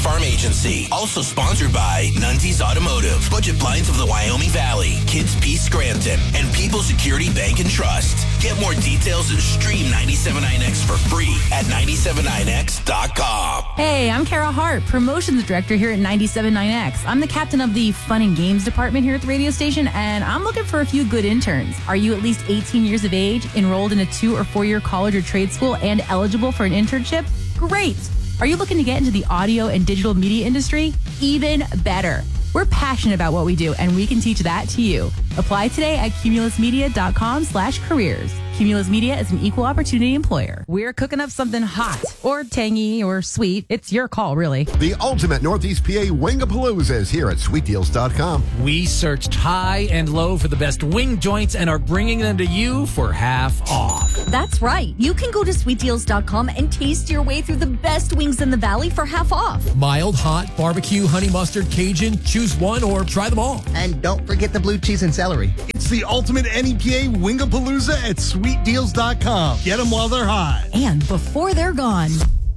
Farm Agency. Also sponsored by Nunzi's Automotive, Budget Blinds of the Wyoming Valley, Kids Peace Scranton, and People Security Bank and Trust. Get more details and stream 97.9X for free at 97.9X.com. Hey, I'm Kara Hart, Promotions Director here at 97.9X. I'm the captain of the Fun and Games department here at the radio station, and I'm looking for a few good interns. Are you at least 18 years of age, enrolled in a 2 or 4 year college or trade school, and eligible for an internship? Great! Are you looking to get into the audio and digital media industry? Even better. We're passionate about what we do, and we can teach that to you. Apply today at cumulusmedia.com/careers. Cumulus Media is an equal opportunity employer. We're cooking up something hot or tangy or sweet. It's your call, really. The ultimate Northeast PA Wingapalooza is here at sweetdeals.com. We searched high and low for the best wing joints and are bringing them to you for half off. That's right. You can go to sweetdeals.com and taste your way through the best wings in the valley for half off. Mild, hot, barbecue, honey mustard, Cajun. Choose one or try them all. And don't forget the blue cheese and celery. It's the ultimate NEPA Wingapalooza at sweetdeals.com. Get them while they're hot. And before they're gone.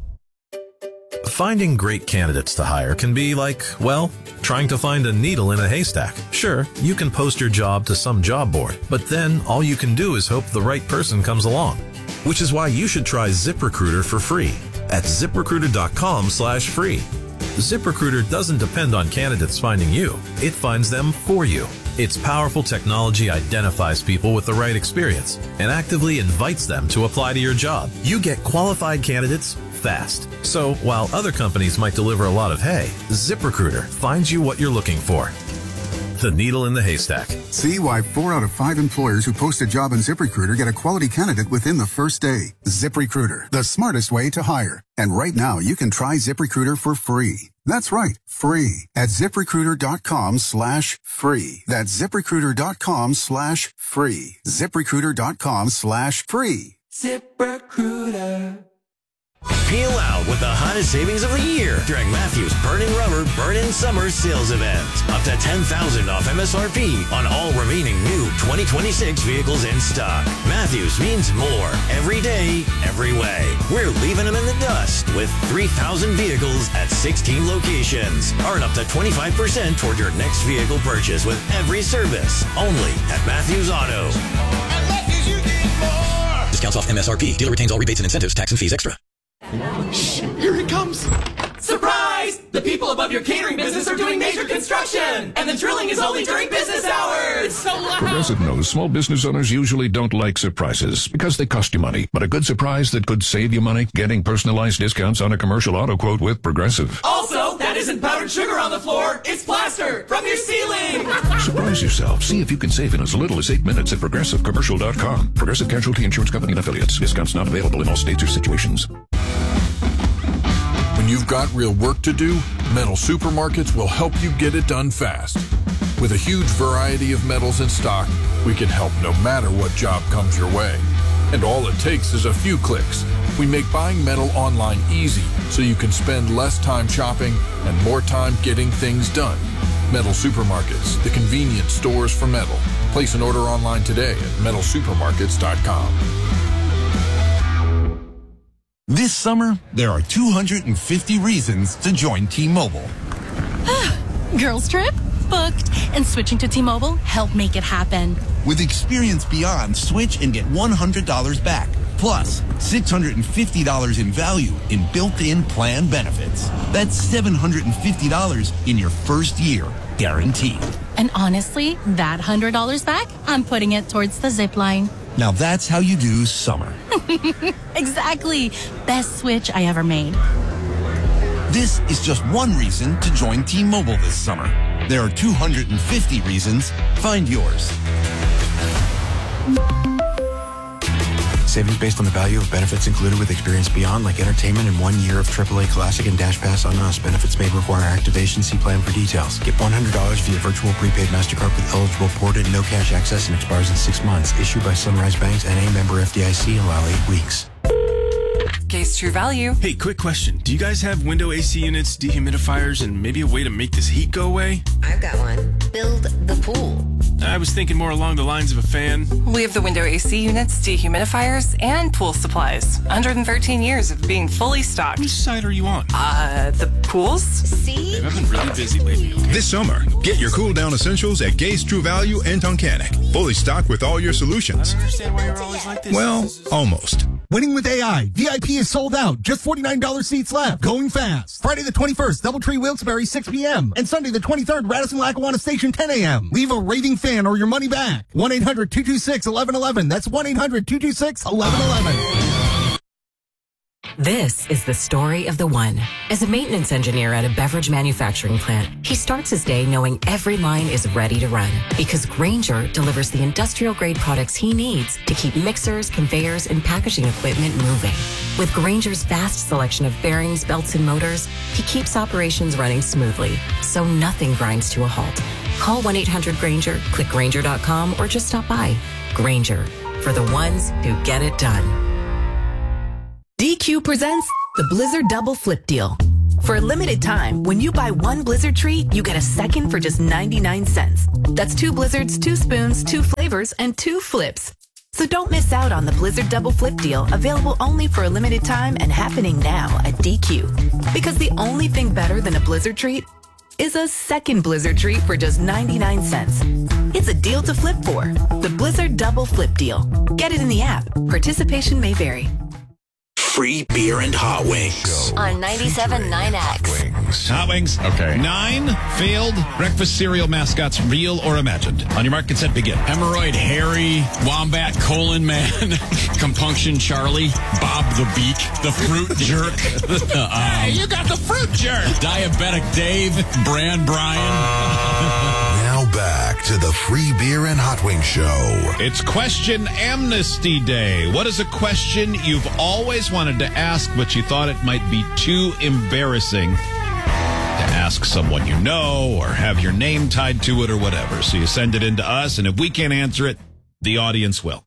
Finding great candidates to hire can be like, well, trying to find a needle in a haystack. Sure, you can post your job to some job board, but then all you can do is hope the right person comes along. Which is why you should try ZipRecruiter for free at ZipRecruiter.com/free. ZipRecruiter doesn't depend on candidates finding you. It finds them for you. Its powerful technology identifies people with the right experience and actively invites them to apply to your job. You get qualified candidates fast. So while other companies might deliver a lot of hay, ZipRecruiter finds you what you're looking for. The needle in the haystack. See why 4 out of 5 employers who post a job on ZipRecruiter get a quality candidate within the first day. ZipRecruiter, the smartest way to hire. And right now, you can try ZipRecruiter for free. That's right, free at ZipRecruiter.com/free. That's ZipRecruiter.com/free. ZipRecruiter.com/free. ZipRecruiter. Peel out with the hottest savings of the year during Matthews Burn-In Rubber Burn-In Summer Sales Event. Up to $10,000 off MSRP on all remaining new 2026 vehicles in stock. Matthews means more every day, every way. We're leaving them in the dust with 3,000 vehicles at 16 locations. Earn up to 25% toward your next vehicle purchase with every service. Only at Matthews Auto. At Matthews, you get more. Discounts off MSRP. Dealer retains all rebates and incentives, tax and fees extra. Shh, here he comes. Surprise! The people above your catering business are doing major construction, and the drilling is only during business hours. So loud. Progressive knows small business owners usually don't like surprises because they cost you money. But a good surprise that could save you money, getting personalized discounts on a commercial auto quote with Progressive. Also, that isn't powdered sugar on the floor. It's plaster from your ceiling. Surprise yourself. See if you can save in as little as 8 minutes at ProgressiveCommercial.com. Progressive Casualty Insurance Company and Affiliates. Discounts not available in all states or situations. When you've got real work to do, Metal Supermarkets will help you get it done fast. With a huge variety of metals in stock, we can help no matter what job comes your way. And all it takes is a few clicks. We make buying metal online easy so you can spend less time shopping and more time getting things done. Metal Supermarkets, the convenience stores for metal. Place an order online today at metalsupermarkets.com. This summer, there are 250 reasons to join T-Mobile. Girls trip? Booked. And switching to T-Mobile helped make it happen. With Experience Beyond, switch and get $100 back. Plus, $650 in value in built-in plan benefits. That's $750 in your first year, guaranteed. And honestly, that $100 back, I'm putting it towards the zip line. Now that's how you do summer. Exactly. Best switch I ever made. This is just one reason to join T-Mobile this summer. There are 250 reasons. Find yours. Savings based on the value of benefits included with Experience Beyond, like entertainment and 1 year of AAA Classic and Dash Pass on us. Benefits may require activation. See plan for details. Get $100 via virtual prepaid MasterCard with eligible ported, no cash access, and expires in 6 months. Issued by Sunrise Banks, N.A. member FDIC. Allow 8 weeks. Case True Value. Hey, quick question. Do you guys have window AC units, dehumidifiers, and maybe a way to make this heat go away? I've got one. Build the pool. I was thinking more along the lines of a fan. We have the window AC units, dehumidifiers, and pool supplies. 113 years of being fully stocked. Which side are you on? The pools? See? I've been really busy lately. This summer, get your cool down essentials at Gay's True Value in Tunkhannock. Fully stocked with all your solutions. I don't understand why you're always like this. Well, almost. Winning with AI. VIP is sold out. Just $49 seats left. Going fast. Friday the 21st, Doubletree Wilkes-Barre, 6 p.m. And Sunday the 23rd, Radisson-Lackawanna Station, 10 a.m. Leave a raving fan or your money back. 1-800-226-1111. That's 1-800-226-1111. This is the story of the one. As a maintenance engineer at a beverage manufacturing plant, he starts his day knowing every line is ready to run because Grainger delivers the industrial-grade products he needs to keep mixers, conveyors, and packaging equipment moving. With Grainger's vast selection of bearings, belts, and motors, he keeps operations running smoothly, so nothing grinds to a halt. Call 1-800-GRAINGER, click Grainger.com, or just stop by. Grainger, for the ones who get it done. DQ presents the Blizzard Double Flip Deal. For a limited time, when you buy one Blizzard treat, you get a second for just 99 cents. That's 2 Blizzards, 2 spoons, 2 flavors, and 2 flips. So don't miss out on the Blizzard Double Flip Deal, available only for a limited time and happening now at DQ. Because the only thing better than a Blizzard treat is a second Blizzard treat for just 99 cents. It's a deal to flip for. The Blizzard Double Flip Deal. Get it in the app. Participation may vary. Free beer and hot wings. On 97.9X. Hot wings. Okay. 9 failed breakfast cereal mascots, real or imagined. On your mark, get set, begin. Hemorrhoid Harry, Wombat Colon Man, Compunction Charlie, Bob the Beak, the Fruit Jerk. Hey, you got the Fruit Jerk. Diabetic Dave, Bran Brian. Now back to the Free Beer and Hot Wings Show. It's Question Amnesty Day. What is a question you've always wanted to ask, but you thought it might be too embarrassing to ask someone you know or have your name tied to it or whatever? So you send it in to us, and if we can't answer it, the audience will.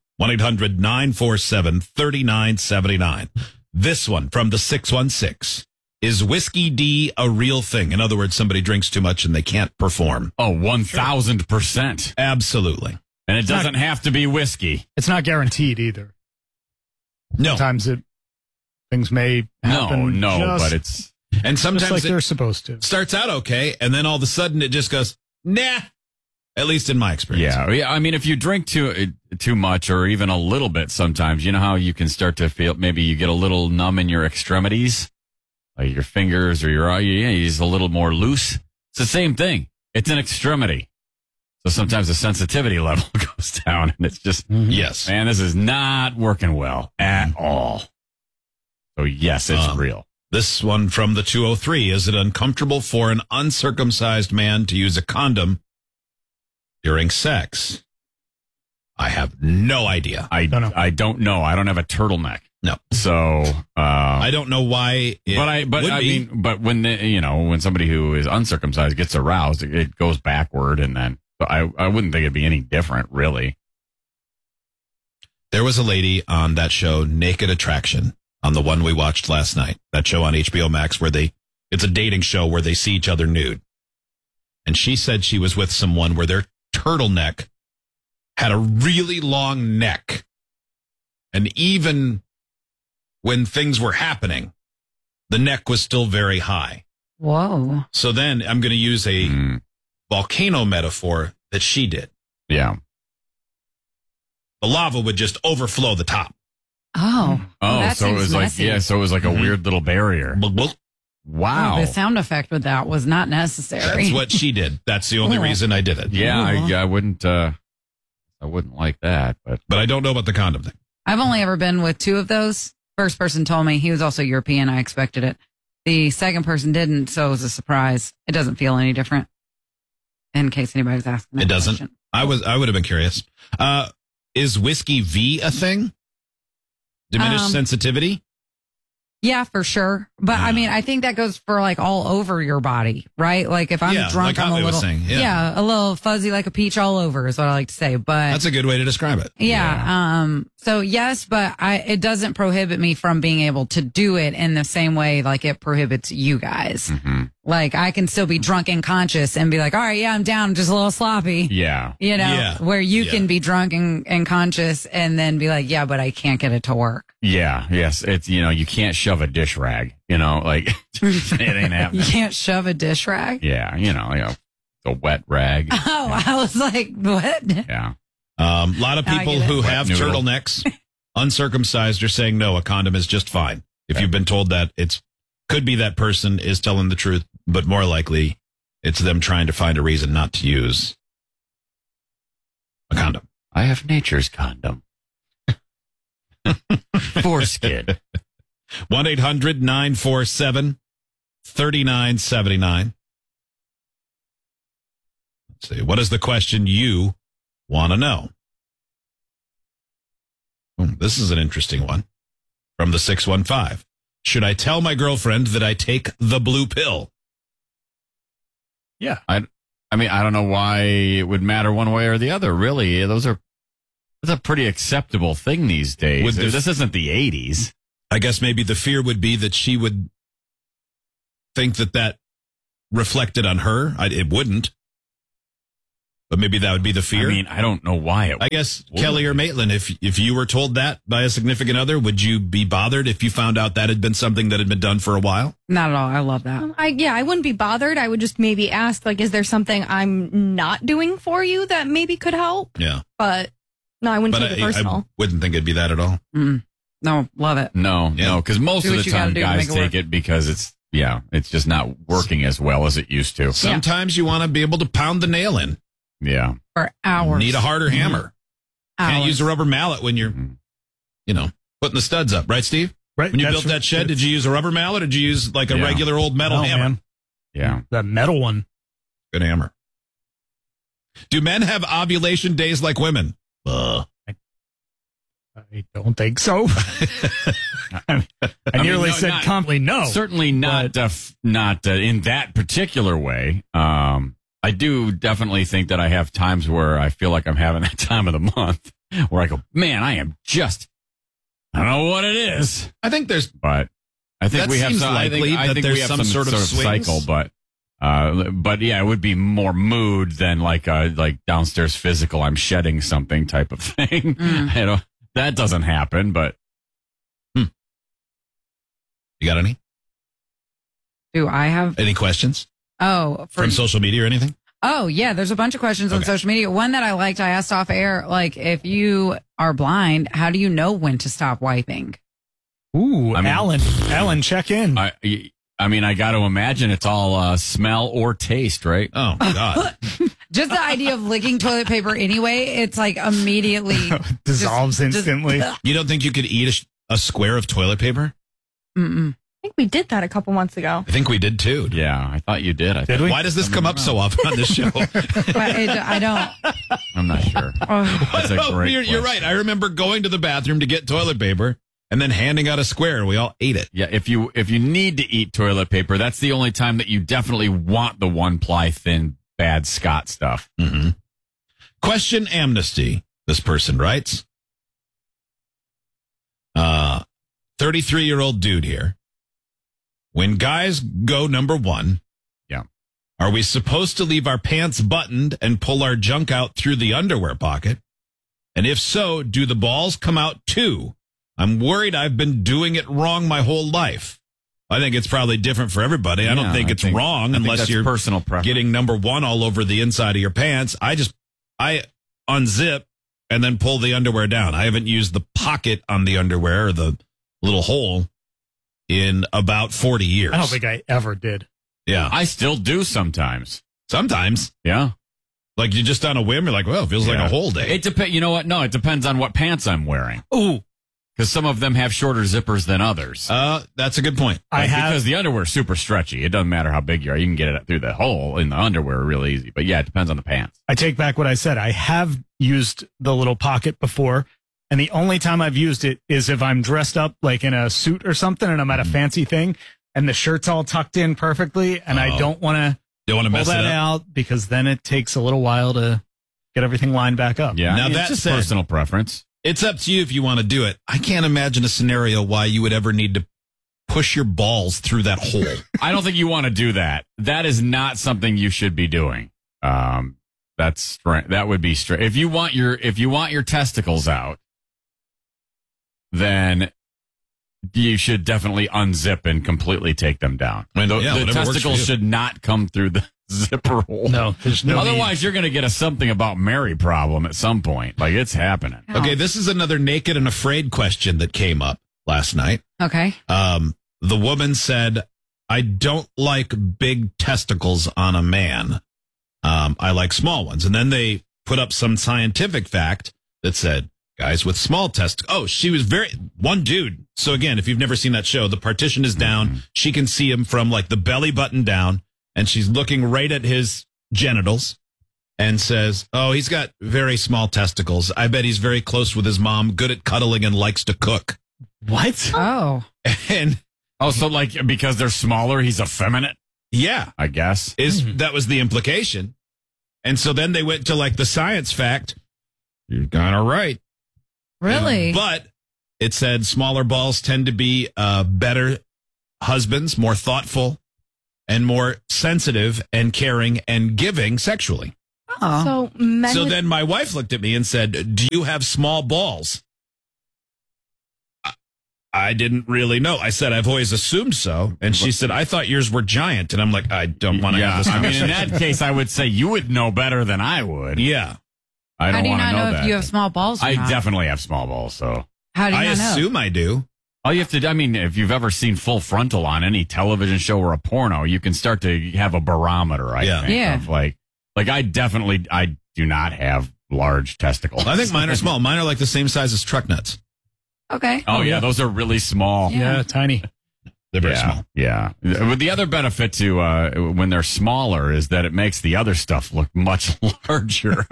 1-800-947-3979. This one from the 616. Is Whiskey D a real thing? In other words, somebody drinks too much and they can't perform. Oh, 1,000%. Absolutely. And it doesn't have to be whiskey. It's not guaranteed either. No. Sometimes things may happen. No, but it's... And sometimes just like they're supposed to. Starts out okay, and then all of a sudden it just goes, nah. At least in my experience. Yeah. I mean, if you drink too much or even a little bit sometimes, you know how you can start to feel, maybe you get a little numb in your extremities? Like your fingers or your eye, you're just a little more loose. It's the same thing. It's an extremity. So sometimes the sensitivity level goes down and it's just, yes, man, this is not working well at all. So yes, it's real. This one from the 203. Is it uncomfortable for an uncircumcised man to use a condom during sex? I have no idea. I don't know. I don't have a turtleneck. No. So, I don't know why. But when when somebody who is uncircumcised gets aroused, it goes backward, and then I wouldn't think it'd be any different, really. There was a lady on that show, Naked Attraction, on the one we watched last night. That show on HBO Max where it's a dating show where they see each other nude. And she said she was with someone where their turtleneck had a really long neck. And even when things were happening, the neck was still very high. Whoa. So then I'm going to use a volcano metaphor that she did. Yeah. The lava would just overflow the top. Oh. So it was messy. So it was like a weird little barrier. Wow. Oh, the sound effect with that was not necessary. That's what she did. That's the only reason I did it. Yeah, I wouldn't like that, but I don't know about the condom thing. I've only ever been with 2 of those. First person told me, he was also European. I expected it. The second person didn't, so it was a surprise. It doesn't feel any different. In case anybody's asking. It doesn't. Question. I would have been curious. Is Whiskey V a thing? Diminished sensitivity? Yeah, for sure. But I mean, I think that goes for like all over your body, right? Like if I'm drunk, like I'm a was little, saying, a little fuzzy like a peach all over is what I like to say. But that's a good way to describe it. Yeah. So yes, but it doesn't prohibit me from being able to do it in the same way like it prohibits you guys. Like, I can still be drunk and conscious and be like, all right, yeah, I'm down, just a little sloppy. Yeah. You know, Yeah. where you Yeah. can be drunk and conscious and then be like, yeah, but I can't get it to work. Yeah. Yes. It's, you can't shove a dish rag, like it ain't happening. You can't shove a dish rag? Yeah. A wet rag. Oh, I was like, what? Yeah. A lot of Now I people get it. who Wet have noodle. turtlenecks, uncircumcised, are saying no, a condom is just fine. If you've been told that, could be that person is telling the truth, but more likely it's them trying to find a reason not to use a condom. I have nature's condom. Foreskin. 1-800-947-3979. Let's see. What is the question you want to know? This is an interesting one from the 615. Should I tell my girlfriend that I take the blue pill? Yeah. I mean, I don't know why it would matter one way or the other, really. That's a pretty acceptable thing these days. This isn't the 80s. I guess maybe the fear would be that she would think that reflected on her. It wouldn't. But maybe that would be the fear. I mean, I don't know why it I guess Kelly or Maitland, if you were told that by a significant other, would you be bothered if you found out that had been something that had been done for a while? Not at all. I love that. I wouldn't be bothered. I would just maybe ask, like, is there something I'm not doing for you that maybe could help? Yeah. But no, I wouldn't But take it personal. I wouldn't think it'd be that at all. No, love it. No, because most Do of what the you gotta time do to guys make it take work. it because it's just not working as well as it used to. Sometimes you want to be able to pound the nail in. Yeah. For hours. Need a harder hammer. Can't Hours. use a rubber mallet when you're, putting the studs up. Right, Steve? Right. When you That's built that shed, did you use a rubber mallet or did you use like a Yeah. regular old metal No, hammer? man. Yeah. That metal one. Good hammer. Do men have ovulation days like women? I don't think so. I nearly said confidently no. Certainly not in that particular way. I do definitely think that I have times where I feel like I'm having that time of the month where I go, man, I don't know what it is. I think there's, but I think that we have seems some, likely I that think there's we have some sort of swings. cycle, but yeah, it would be more mood than like downstairs physical. I'm shedding something type of thing. That doesn't happen, but you got any? Do I have? Any questions Oh, from social media or anything? Oh, yeah. There's a bunch of questions on social media. One that I liked, I asked off air, like, if you are blind, how do you know when to stop wiping? Ooh, Alan, check in. I mean, I got to imagine it's all smell or taste, right? Oh, God. Just the idea of licking toilet paper anyway, it's like immediately dissolves instantly. You don't think you could eat a square of toilet paper? Mm-mm. I think we did that a couple months ago. I think we did too. Yeah, I thought you did. Did we? Why does this come up so often on this show? I don't. I'm not sure. That's a great You're right. I remember going to the bathroom to get toilet paper and then handing out a square and we all ate it. Yeah, if you need to eat toilet paper, that's the only time that you definitely want the 1-ply thin bad Scott stuff. Mm-hmm. Question amnesty, this person writes. 33-year-old dude here. When guys go number one, are we supposed to leave our pants buttoned and pull our junk out through the underwear pocket? And if so, do the balls come out too? I'm worried I've been doing it wrong my whole life. I think it's probably different for everybody. I don't think it's wrong unless you're personal preference. Getting number one all over the inside of your pants. I unzip and then pull the underwear down. I haven't used the pocket on the underwear or the little hole in about 40 years. I don't think I ever did. Yeah. I still do sometimes. Sometimes. Yeah. Like you just on a whim, you're like, well, it feels like a whole day. It depends. You know what? No, it depends on what pants I'm wearing. Ooh. Because some of them have shorter zippers than others. That's a good point. Because the underwear is super stretchy. It doesn't matter how big you are. You can get it through the hole in the underwear really easy. But yeah, it depends on the pants. I take back what I said. I have used the little pocket before, and the only time I've used it is if I'm dressed up like in a suit or something and I'm at a fancy thing and the shirt's all tucked in perfectly and I don't want to pull mess that it up? out because then it takes a little while to get everything lined back up. Yeah. Now It's that just said, personal preference. It's up to you if you want to do it. I can't imagine a scenario why you would ever need to push your balls through that hole. I don't think you want to do that. That is not something you should be doing. That would be straight. If you want your testicles out, then you should definitely unzip and completely take them down. I mean, the testicles should not come through the zipper hole. No, there's no Otherwise, need. you're going to get a something about Mary problem at some point. Like, it's happening. Okay, this is another naked and afraid question that came up last night. Okay. The woman said, I don't like big testicles on a man. I like small ones. And then they put up some scientific fact that said, guys with small testicles. Oh, she was one dude. So again, if you've never seen that show, the partition is down. Mm-hmm. She can see him from like the belly button down, and she's looking right at his genitals and says, oh, he's got very small testicles. I bet he's very close with his mom, good at cuddling, and likes to cook. What? Oh. And so like because they're smaller, he's effeminate? Yeah. I guess. That was the implication. And so then they went to like the science fact. You're kind of right. Really? But it said smaller balls tend to be better husbands, more thoughtful, and more sensitive and caring and giving sexually. Oh. So then my wife looked at me and said, do you have small balls? I didn't really know. I said, I've always assumed so. And she said, I thought yours were giant. And I'm like, I don't want to have this conversation. I mean, in that case, I would say you would know better than I would. Yeah. I don't How do you want to not know that. if you have small balls or I not? definitely have small balls, so. How do you I not know? assume I do. All you have to, I mean, if you've ever seen Full Frontal on any television show or a porno, you can start to have a barometer, I think. Yeah. Of like I do not have large testicles. I think mine are small. Mine are like the same size as truck nuts. Okay. Oh, yeah, those are really small. Yeah, tiny. They're very small. Yeah. But the other benefit to when they're smaller is that it makes the other stuff look much larger.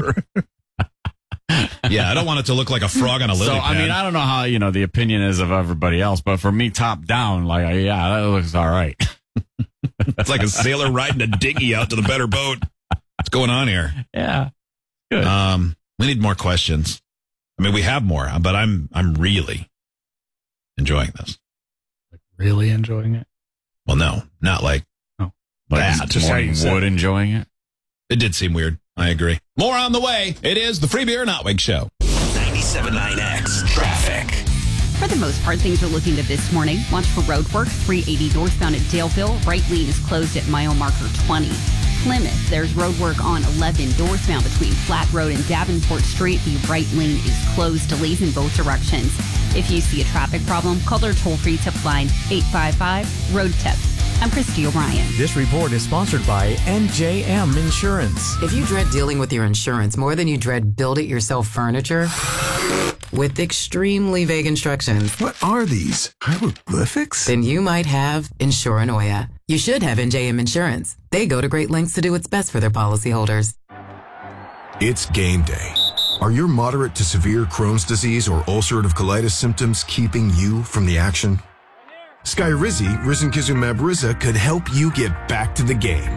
Yeah, I don't want it to look like a frog on a lily So, pad. I mean, I don't know how, the opinion is of everybody else, but for me, top down, like, yeah, that looks all right. It's like a sailor riding a dinghy out to the better boat. What's going on here? Yeah. Good. We need more questions. I mean, we have more, but I'm really enjoying this. Really enjoying it? Well, no, not like that. Just how you would enjoying it. It did seem weird. I agree. More on the way. It is the Free Beer and Hot Wing Show. 97.9X Traffic. For the most part, things are looking good this morning. Watch for road work. 380 northbound at Daleville. Right lane is closed at mile marker 20. Plymouth, there's road work on 11 northbound between Flat Road and Davenport Street. The right lane is closed. Delays in both directions. If you see a traffic problem, call their toll-free tip line 855-ROAD-TIP. I'm Christy O'Brien. This report is sponsored by NJM Insurance. If you dread dealing with your insurance more than you dread build-it-yourself furniture, with extremely vague instructions. What are these? Hieroglyphics? Then you might have Insuranoia. You should have NJM Insurance. They go to great lengths to do what's best for their policyholders. It's game day. Are your moderate to severe Crohn's disease or ulcerative colitis symptoms keeping you from the action? Skyrizi, risankizumab Riza, could help you get back to the game.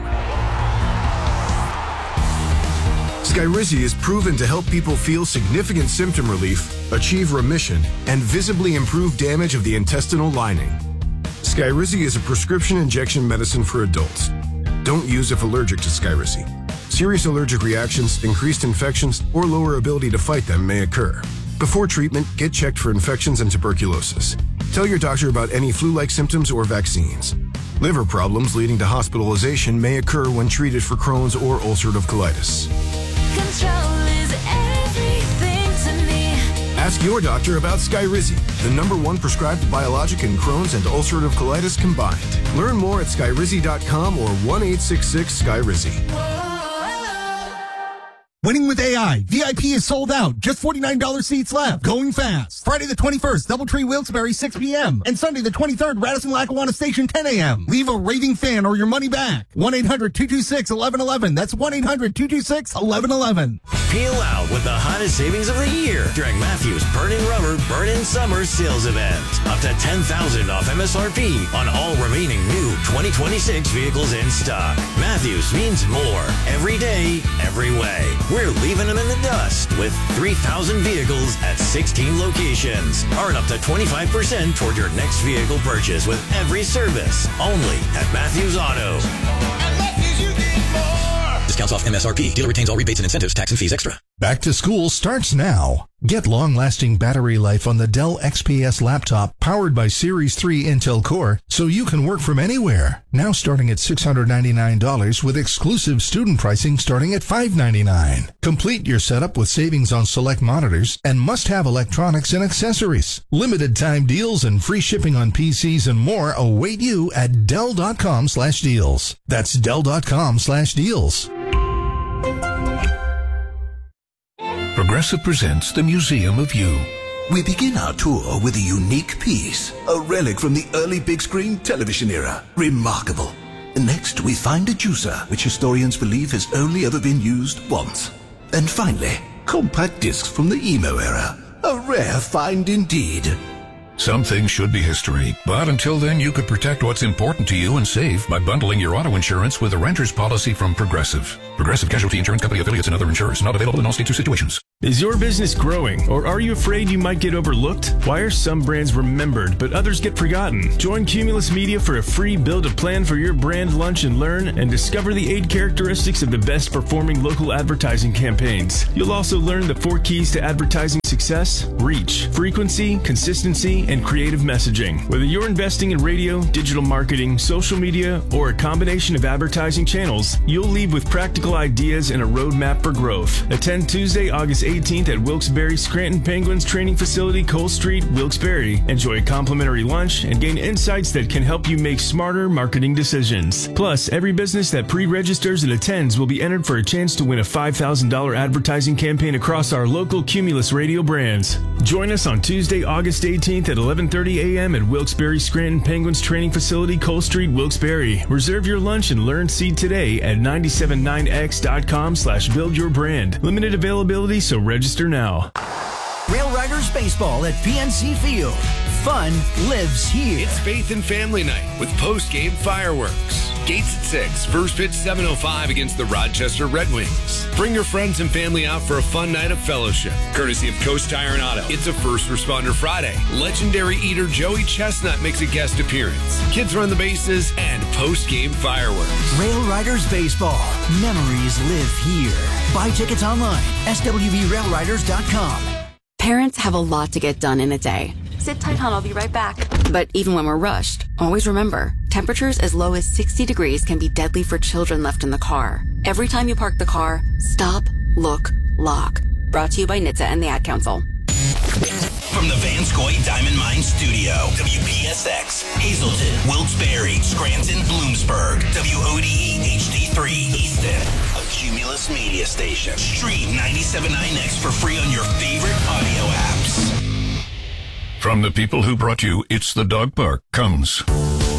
Skyrizi is proven to help people feel significant symptom relief, achieve remission, and visibly improve damage of the intestinal lining. Skyrizi is a prescription injection medicine for adults. Don't use if allergic to Skyrizi. Serious allergic reactions, increased infections, or lower ability to fight them may occur. Before treatment, get checked for infections and tuberculosis. Tell your doctor about any flu-like symptoms or vaccines. Liver problems leading to hospitalization may occur when treated for Crohn's or ulcerative colitis. Control is everything to me. Ask your doctor about Skyrizi, the #1 prescribed biologic in Crohn's and ulcerative colitis combined. Learn more at skyrizi.com or 1-866-SKYRIZI. Winning with AI. VIP is sold out. Just $49 seats left. Going fast. Friday the 21st, Doubletree Wilkes-Barre, 6 p.m. And Sunday the 23rd, Radisson Lackawanna Station, 10 a.m. Leave a raving fan or your money back. 1-800-226-1111. That's 1-800-226-1111. Peel out with the hottest savings of the year during Matthews Burn-In Rubber Burn-In Summer Sales Event. Up to $10,000 off MSRP on all remaining new 2026 vehicles in stock. Matthews means more. Every day, every way. We're leaving them in the dust with 3,000 vehicles at 16 locations. Earn up to 25% toward your next vehicle purchase with every service. Only at Matthews Auto. Discounts off MSRP. Dealer retains all rebates and incentives, tax and fees extra. Back to school starts now. Get long-lasting battery life on the Dell XPS laptop powered by Series 3 Intel Core so you can work from anywhere. Now starting at $699 with exclusive student pricing starting at $599. Complete your setup with savings on select monitors and must-have electronics and accessories. Limited time deals and free shipping on PCs and more await you at Dell.com/deals. That's Dell.com/deals. Progressive presents the Museum of You. We begin our tour with a unique piece, a relic from the early big screen television era. Remarkable. Next, we find a juicer, which historians believe has only ever been used once. And finally, compact discs from the emo era. A rare find indeed. Some things should be history, but until then you could protect what's important to you and save by bundling your auto insurance with a renter's policy from Progressive. Progressive Casualty Insurance Company affiliates and other insurers. Not available in all states or situations. Is your business growing, or are you afraid you might get overlooked? Why are some brands remembered, but others get forgotten? Join Cumulus Media for a free build a plan for your brand lunch and learn and discover the 8 characteristics of the best performing local advertising campaigns. You'll also learn the 4 keys to advertising success: reach, frequency, consistency, and creative messaging. Whether you're investing in radio, digital marketing, social media, or a combination of advertising channels, you'll leave with practical ideas and a roadmap for growth. Attend Tuesday, August 18th at Wilkes-Barre Scranton Penguins Training Facility, Cole Street, Wilkes-Barre. Enjoy a complimentary lunch and gain insights that can help you make smarter marketing decisions. Plus, every business that pre-registers and attends will be entered for a chance to win a $5,000 advertising campaign across our local Cumulus radio brands. Join us on Tuesday, August 18th at 11:30 a.m. at Wilkes-Barre Scranton Penguins Training Facility, Cole Street, Wilkes-Barre. Reserve your lunch and learn seat today at 979x.com/buildyourbrand. Limited availability, so register now. Rail Riders Baseball at PNC Field. Fun lives here. It's Faith and Family Night with post-game fireworks. Gates at 6, first pitch 7:05 against the Rochester Red Wings. Bring your friends and family out for a fun night of fellowship. Courtesy of Coast Tire and Auto. It's a First Responder Friday. Legendary eater Joey Chestnut makes a guest appearance. Kids run the bases and post-game fireworks. Rail Riders Baseball. Memories live here. Buy tickets online. SWVRailriders.com. Parents have a lot to get done in a day. Sit tight, hon. I'll be right back. But even when we're rushed, always remember, temperatures as low as 60 degrees can be deadly for children left in the car. Every time you park the car, stop, look, lock. Brought to you by NHTSA and the Ad Council. From the Vanscoy Diamond Mine Studio, WPSX, Hazelton, Wilkes-Barre, Scranton, Bloomsburg, WODE HD3 Easton, a Cumulus media station. Stream 97.9X for free on your favorite audio apps. From the people who brought you It's the Dog Park comes